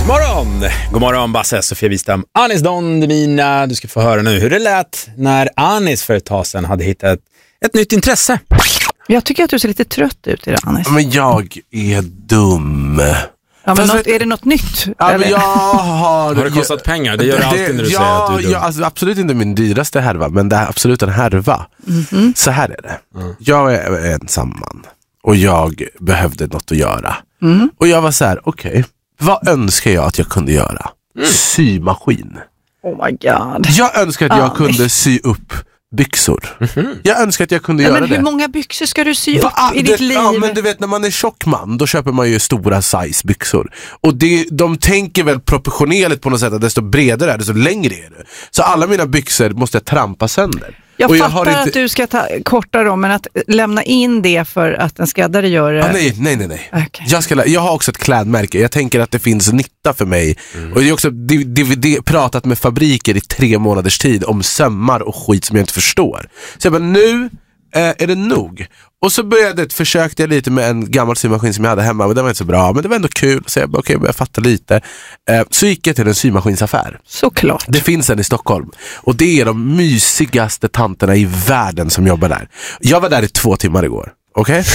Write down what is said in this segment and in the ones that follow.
God morgon, Basse, Sofia Wistam, Anis Don Demina. Du ska få höra nu hur det lät när Anis för ett tag sedan hade hittat ett nytt intresse. Jag tycker att du ser lite trött ut idag, Anis. Men jag är dum. Ja, men är det något nytt? Ja, eller? Men jag har det kostat pengar? Det gör det alltid när du säger att du är dum. Ja, alltså, absolut inte min dyraste härva, men det är absolut en härva. Mm-hmm. Så här är det. Jag är ensam man och jag behövde något att göra. Mm. Och jag var så här, okej, vad önskar jag att jag kunde göra? Symaskin. Oh my god. Jag önskar att jag kunde sy upp byxor. Mm-hmm. Jag önskar att jag kunde göra det. Men hur många byxor ska du sy upp i ditt liv? Ja, men du vet, när man är tjock man, då köper man ju stora size byxor. Och de tänker väl proportionerligt på något sätt att desto bredare är det, desto längre är det. Så alla mina byxor måste jag trampa sönder. Jag fattar att du ska korta dem, men att lämna in det för att en skräddare gör det... Nej. Okay. Jag har också ett klädmärke. Jag tänker att det finns nytta för mig. Och jag har också pratat med fabriker i 3 månaders tid om sömmar och skit som jag inte förstår. Så jag bara, nu är det nog. Och så försökte jag lite med en gammal symaskin som jag hade hemma, men det var inte så bra, men det var ändå kul. Så jag bara, okej, jag fattar lite. Så gick jag till en symaskinsaffär. Såklart. Det finns en i Stockholm. Och det är de mysigaste tanterna i världen som jobbar där. Jag var där i 2 timmar igår. Okej?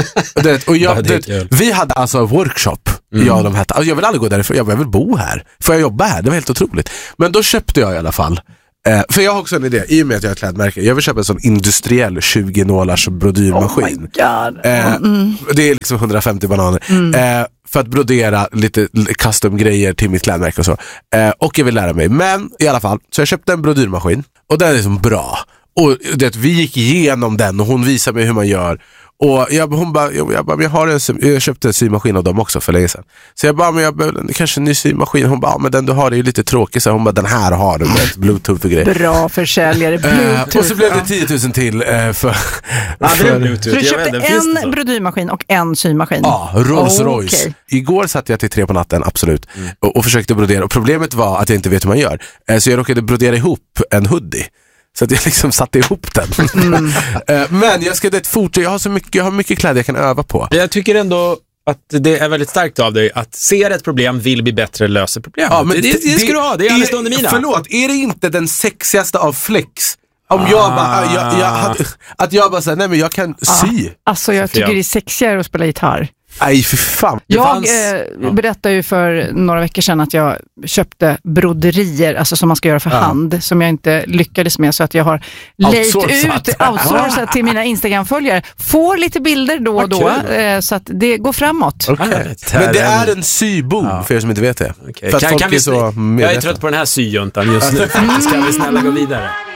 Vi hade alltså workshop. Jag vill aldrig gå därifrån. Jag vill bo här. Får jag jobba här? Det var helt otroligt. Men då köpte jag i alla fall. För jag har också en idé, i och med att jag har klädmärke. Jag vill köpa en sån industriell 20-nålars brodyrmaskin. Oh my god. Det är liksom 150 bananer. För att brodera lite custom-grejer till mitt klädmärke och så. Och jag vill lära mig. Men i alla fall, så jag köpte en brodyrmaskin. Och den är liksom bra. Och vi gick igenom den och hon visade mig hur man gör. Och hon bara, jag köpte en symaskin av dem också för länge sedan. Så jag bara, men jag behöver kanske en ny symaskin. Hon bara, men den du har är ju lite tråkig. Så hon bara, den här har du med Bluetooth och grejer. Bra försäljare, Bluetooth. Och så blev det 10 000 till för Bluetooth. Så du köpte en brodyrmaskin och en symaskin? Ja, Rolls Royce. Okay. Igår satt jag till 3 på natten, absolut. Och försökte brodera. Och problemet var att jag inte vet hur man gör. Så jag råkade brodera ihop en hoodie. Så att jag liksom satte ihop den. Men jag ska fortsätta. Jag har mycket kläder jag kan öva på. Jag tycker ändå att det är väldigt starkt av dig att se ett problem, vill bli bättre, löser problem. Ja, men det ska du ha, det är Anis Don Demina. Förlåt, är det inte den sexigaste av flex? Om jag bara säger, nej men jag kan sy. Alltså jag tycker det är sexigare att spela gitarr. Nej, för fan. Jag berättade ju för några veckor sedan att jag köpte broderier, alltså som man ska göra för hand, som jag inte lyckades med, så att jag har outsourcat till mina Instagram-följare. Får lite bilder då och då, så att det går framåt. Okay. Men det är en sybo, för er som inte vet det. Okay. För att folk är så jag är trött på den här syjuntan just nu. Ska vi snälla gå vidare?